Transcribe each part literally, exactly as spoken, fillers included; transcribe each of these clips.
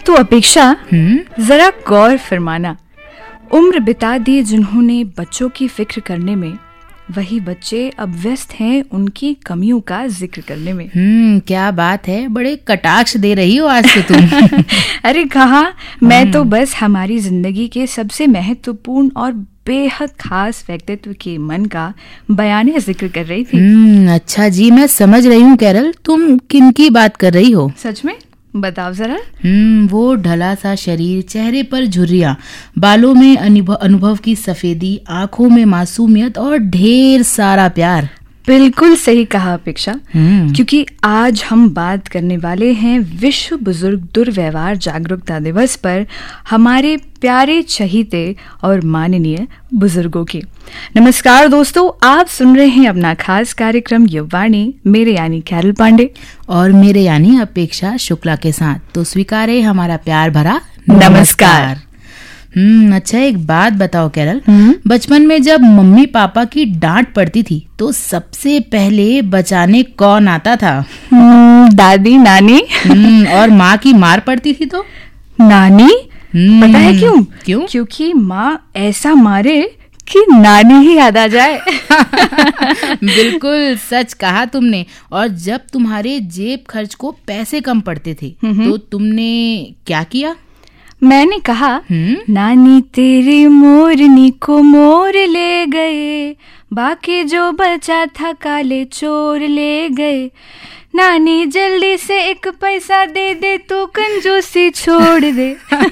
तो अपेक्षा, जरा गौर फरमाना, उम्र बिता दी जिन्होंने बच्चों की फिक्र करने में, वही बच्चे अब व्यस्त हैं उनकी कमियों का जिक्र करने में। हम्म क्या बात है, बड़े कटाक्ष दे रही हो आज तो तुम। अरे कहाँ, मैं तो बस हमारी जिंदगी के सबसे महत्वपूर्ण और बेहद खास व्यक्तित्व के मन का बयाने जिक्र कर रही थी। हम्म अच्छा जी, मैं समझ रही हूँ कैरल, तुम किनकी बात कर रही हो? सच में बताओ जरा। हम्म वो ढला सा शरीर, चेहरे पर झुर्रियां, बालों में अनुभव अनुभव की सफेदी, आंखों में मासूमियत और ढेर सारा प्यार। बिल्कुल सही कहा अपेक्षा, क्योंकि आज हम बात करने वाले हैं विश्व बुजुर्ग दुर्व्यवहार जागरूकता दिवस पर हमारे प्यारे चहीते और माननीय बुजुर्गों की। नमस्कार दोस्तों, आप सुन रहे हैं अपना खास कार्यक्रम युववाणी, मेरे यानी कैरल पांडे और मेरे यानी अपेक्षा शुक्ला के साथ। तो स्वीकारे हमारा प्यार भरा नमस्कार। हम्म अच्छा, एक बात बताओ कैरल, बचपन में जब मम्मी पापा की डांट पड़ती थी तो सबसे पहले बचाने कौन आता था? दादी, नानी। और माँ की मार पड़ती थी तो नानी। पता है क्यों? क्यों? क्योंकि माँ ऐसा मारे कि नानी ही याद आ जाए। बिल्कुल सच कहा तुमने। और जब तुम्हारे जेब खर्च को पैसे कम पड़ते थे तो तुमने क्या किया? मैंने कहा, नानी तेरी मोरनी को मोर ले गए, बाकी जो बचा था काले चोर ले गए, नानी जल्दी से एक पैसा दे दे, तू कंजूसी छोड़ दे।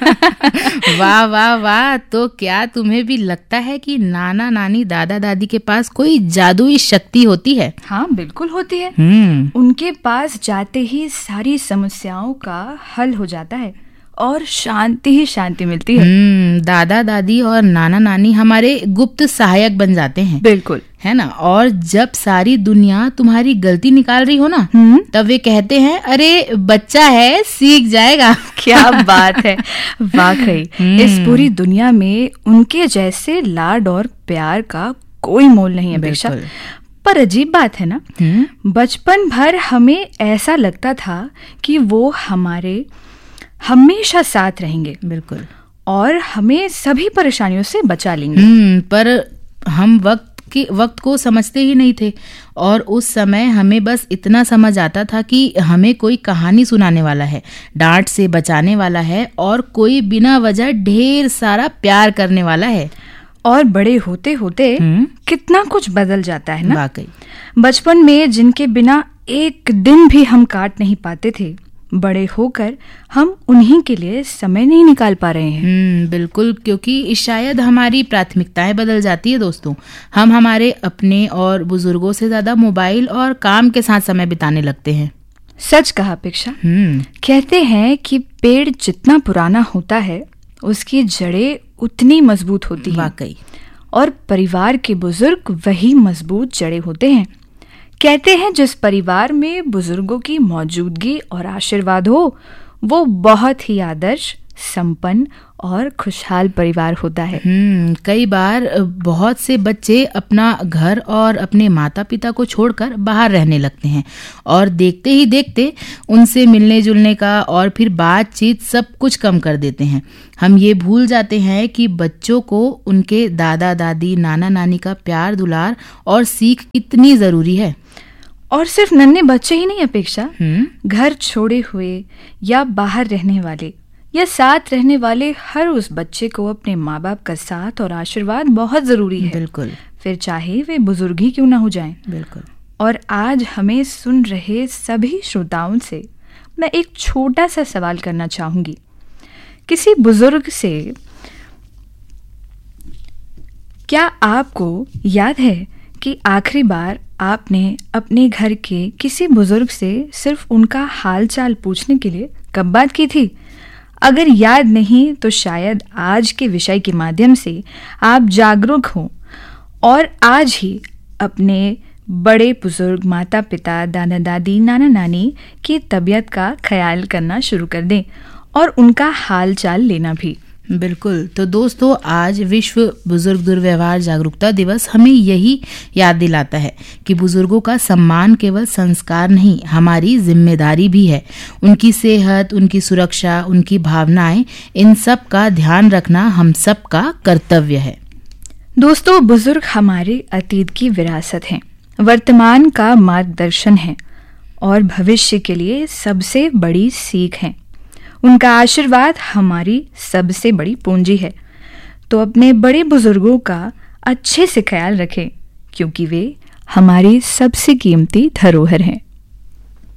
वाह वाह वाह, तो क्या तुम्हें भी लगता है कि नाना नानी दादा दादी के पास कोई जादुई शक्ति होती है? हाँ बिल्कुल होती है। उनके पास जाते ही सारी समस्याओं का हल हो जाता है और शांति ही शांति मिलती है। दादा दादी और नाना नानी हमारे गुप्त सहायक बन जाते हैं। बिल्कुल, है ना। और जब सारी दुनिया तुम्हारी गलती निकाल रही हो ना, तब वे कहते हैं, अरे बच्चा है, सीख जाएगा। क्या बात है, वाकई इस पूरी दुनिया में उनके जैसे लाड और प्यार का कोई मोल नहीं है बेशक। पर अजीब बात है ना, बचपन भर हमें ऐसा लगता था कि वो हमारे हमेशा साथ रहेंगे। बिल्कुल। और हमें सभी परेशानियों से बचा लेंगे। पर हम वक्त के वक्त को समझते ही नहीं थे और उस समय हमें बस इतना समझ आता था कि हमें कोई कहानी सुनाने वाला है, डांट से बचाने वाला है और कोई बिना वजह ढेर सारा प्यार करने वाला है। और बड़े होते होते कितना कुछ बदल जाता है ना। वाकई बचपन में जिनके बिना एक दिन भी हम काट नहीं पाते थे, बड़े होकर हम उन्हीं के लिए समय नहीं निकाल पा रहे हैं। हम्म बिल्कुल, क्योंकि शायद हमारी प्राथमिकताएं बदल जाती है दोस्तों। हम हमारे अपने और बुजुर्गों से ज्यादा मोबाइल और काम के साथ समय बिताने लगते हैं। सच कहा अपेक्षा। कहते हैं कि पेड़ जितना पुराना होता है उसकी जड़ें उतनी मजबूत होती हैं। वाकई। और परिवार के बुजुर्ग वही मजबूत जड़ें होते हैं। कहते हैं जिस परिवार में बुजुर्गों की मौजूदगी और आशीर्वाद हो, वो बहुत ही आदर्श, संपन्न और खुशहाल परिवार होता है। हम्म कई बार बहुत से बच्चे अपना घर और अपने माता पिता को छोड़कर बाहर रहने लगते हैं और देखते ही देखते उनसे मिलने जुलने का और फिर बातचीत सब कुछ कम कर देते हैं। हम ये भूल जाते हैं कि बच्चों को उनके दादा दादी, नाना नानी का प्यार दुलार और सीख कितनी जरूरी है। और सिर्फ नन्हे बच्चे ही नहीं अपेक्षा, घर छोड़े हुए या बाहर रहने वाले या साथ रहने वाले हर उस बच्चे को अपने माँ बाप का साथ और आशीर्वाद बहुत जरूरी है। बिल्कुल। फिर चाहे वे बुजुर्ग ही क्यों ना हो जाएं। बिल्कुल। और आज हमें सुन रहे सभी श्रोताओं से मैं एक छोटा सा सवाल करना चाहूंगी। किसी बुजुर्ग से, क्या आपको याद है कि आखिरी बार आपने अपने घर के किसी बुजुर्ग से सिर्फ उनका हाल चाल पूछने के लिए कब बात की थी? अगर याद नहीं तो शायद आज के विषय के माध्यम से आप जागरूक हों और आज ही अपने बड़े बुजुर्ग, माता पिता, दादा दादी, नाना नानी की तबीयत का ख्याल करना शुरू कर दें और उनका हाल चाल लेना भी। बिल्कुल। तो दोस्तों, आज विश्व बुजुर्ग दुर्व्यवहार जागरूकता दिवस हमें यही याद दिलाता है कि बुजुर्गों का सम्मान केवल संस्कार नहीं, हमारी जिम्मेदारी भी है। उनकी सेहत, उनकी सुरक्षा, उनकी भावनाएं, इन सब का ध्यान रखना हम सब का कर्तव्य है। दोस्तों, बुजुर्ग हमारे अतीत की विरासत हैं, वर्तमान का मार्गदर्शन है और भविष्य के लिए सबसे बड़ी सीख है। उनका आशीर्वाद हमारी सबसे बड़ी पूंजी है। तो अपने बड़े बुजुर्गों का अच्छे से ख्याल रखें, क्योंकि वे हमारी सबसे कीमती धरोहर हैं।